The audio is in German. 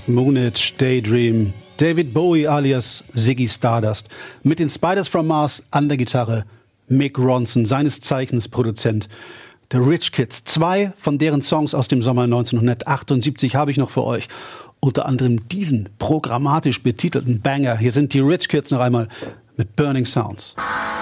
Moonage Daydream. David Bowie alias Ziggy Stardust. Mit den Spiders from Mars an der Gitarre. Mick Ronson, seines Zeichens Produzent. The Rich Kids. 2 von deren Songs aus dem Sommer 1978 habe ich noch für euch. Unter anderem diesen programmatisch betitelten Banger. Hier sind die Rich Kids noch einmal mit Burning Sounds.